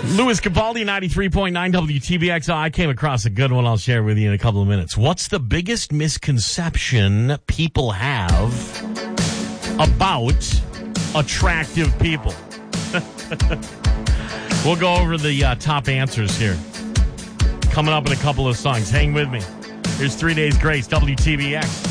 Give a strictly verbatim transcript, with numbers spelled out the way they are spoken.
Louis Capaldi, ninety-three point nine W T B X. I came across a good one I'll share with you in a couple of minutes. What's the biggest misconception people have about attractive people? We'll go over the uh, top answers here. Coming up in a couple of songs. Hang with me. Here's Three Days Grace, W T B X.